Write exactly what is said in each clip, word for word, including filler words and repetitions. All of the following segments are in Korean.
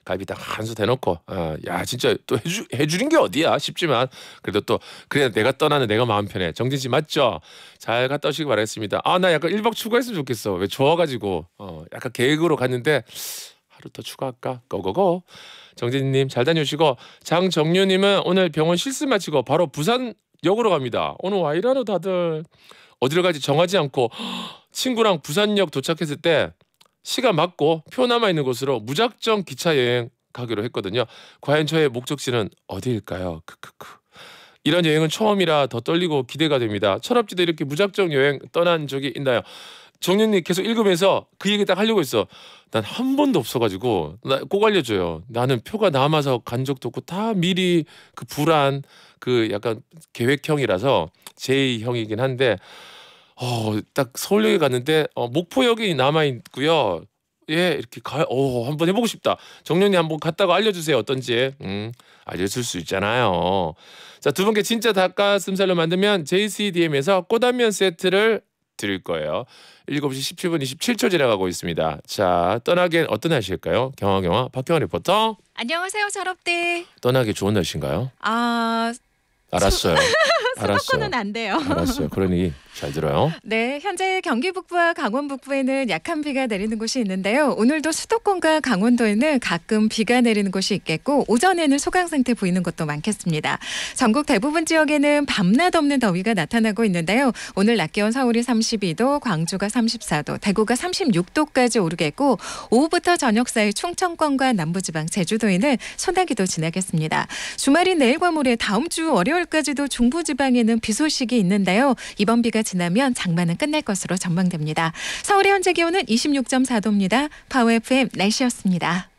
갈비 딱 한 솥 해놓고 어, 야 진짜 또 해주, 해주는 게 어디야 싶지만 그래도 또 그래 내가 떠나는 내가 마음 편해. 정진 씨 맞죠? 잘 갔다 오시기 바라겠습니다. 아 나 약간 일 박 추가했으면 좋겠어. 왜 좋아가지고 어, 약간 계획으로 갔는데 하루 더 추가할까? 고고고. 정진님 잘 다녀오시고 장정유님은 오늘 병원 실습 마치고 바로 부산역으로 갑니다. 오늘 와 이러노 다들. 어디로 갈지 정하지 않고 친구랑 부산역 도착했을 때 시간 맞고 표 남아있는 곳으로 무작정 기차 여행 가기로 했거든요. 과연 저의 목적지는 어디일까요? 크크크. 이런 여행은 처음이라 더 떨리고 기대가 됩니다. 철없지도 이렇게 무작정 여행 떠난 적이 있나요? 정윤님 계속 읽으면서 그 얘기 딱 하려고 했어. 난 한 번도 없어가지고 나 꼭 알려줘요. 나는 표가 남아서 간 적도 없고 다 미리 그 불안 그 약간 계획형이라서 제이형이긴 한데 어, 딱 서울역에 갔는데 어, 목포역이 남아 있고요. 예, 이렇게 가, 어, 한번 해보고 싶다. 정연이 한번 갔다가 알려주세요. 어떤지. 음, 알려줄 수 있잖아요. 자, 두 분께 진짜 닭가슴살로 만들면 제이씨디엠에서 꼬단면 세트를 드릴 거예요. 일곱 시 십칠 분 이십칠 초 지나가고 있습니다. 자, 떠나기엔 어떤 날씨일까요? 경화경화 박경화 리포터. 안녕하세요, 철업대. 떠나기 좋은 날씨인가요? 아, 알았어요. 알았어요. 수도권은 안 돼요. 알았어요. 그러니 잘 들어요. 네, 현재 경기 북부와 강원 북부에는 약한 비가 내리는 곳이 있는데요. 오늘도 수도권과 강원도에는 가끔 비가 내리는 곳이 있겠고 오전에는 소강 상태 보이는 곳도 많겠습니다. 전국 대부분 지역에는 밤낮 없는 더위가 나타나고 있는데요. 오늘 낮 기온 서울이 삼십이 도, 광주가 삼십사 도, 대구가 삼십육 도까지 오르겠고 오후부터 저녁 사이 충청권과 남부지방 제주도에는 소나기도 지나겠습니다. 주말인 내일과 모레 다음 주 월요일까지도 중부지방에는 비 소식이 있는데요. 이번 비가 지나면 장마는 끝날 것으로 전망됩니다. 서울의 현재 기온은 이십육 점 사 도입니다. 파워 에프엠 날씨였습니다.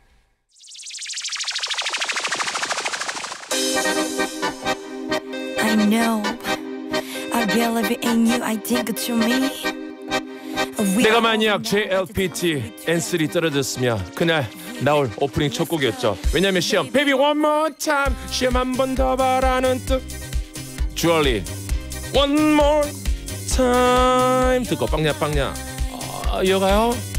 I know. I believe in you. I think it's me. 내가 만약 제이엘피티 엔 쓰리 떨어졌으면 그날 나올 오프닝 첫 곡이었죠. 왜냐면 시험 Baby one more time 시험 한 번 더 바라는 뜻 주얼리 One more time 듣고 빵냐 빵냐 아, 이어가요.